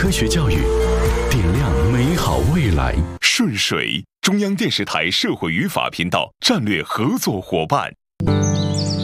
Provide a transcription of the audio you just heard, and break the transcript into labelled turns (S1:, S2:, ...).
S1: 科学教育，点亮美好未来。
S2: 顺水，中央电视台社会与法频道战略合作伙伴。